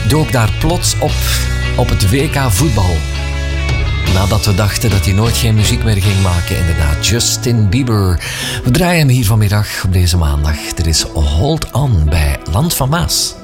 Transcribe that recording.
dook daar plots op het WK voetbal. Nadat we dachten dat hij nooit geen muziek meer ging maken, inderdaad. Justin Bieber. We draaien hem hier vanmiddag op deze maandag. Er is Hold On bij Land van Maas.